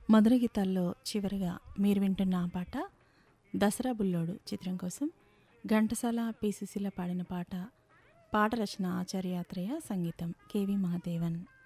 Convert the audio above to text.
మధుర గీతాల్లో చివరిగా మీరు వింటున్న ఆ పాట దసరా బుల్లోడు చిత్రం కోసం ఘంటసాల పి సుశీల పాడిన పాట. పాట రచన ఆచార్య ఆత్రేయ, సంగీతం కెవి మహాదేవన్.